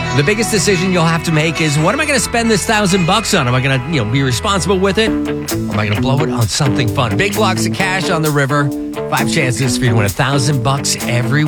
The biggest decision you'll have to make is, what am I going to spend this $1,000 on? Am I going to, be responsible with it? Or am I going to blow it on something fun? Big blocks of cash on the river. 5 chances for you to win $1,000 every week.